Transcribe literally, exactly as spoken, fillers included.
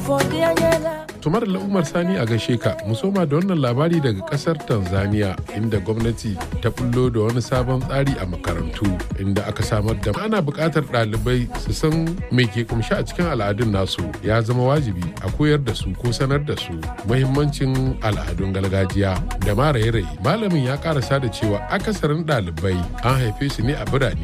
Tumar Umar Sani a gaishe ka, mu soma da wannan labari daga kasar Tanzania inda gwamnati ta bullo da wani sabon tsari a makarantu inda aka samar da ana buƙatar ɗalibai su san me ke kumshi a cikin al'adun nasu. Ya zama wajibi a koyar da su ko sanar da su muhimmancin al'adun gargajiya da ma raye-raye. Malamin ya karasa da cewa akasarin ɗalibai an haife su ne a birane